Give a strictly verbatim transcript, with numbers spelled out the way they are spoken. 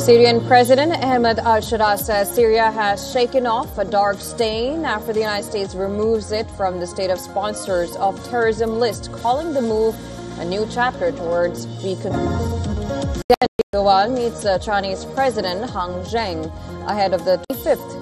Syrian President Ahmed al-Sharaa says Syria has shaken off a dark stain after the United States removes it from the state of sponsors of terrorism list, calling the move a new chapter towards reconstruction. Erdogan meets uh, Chinese President Han Zheng ahead of the twenty-fifth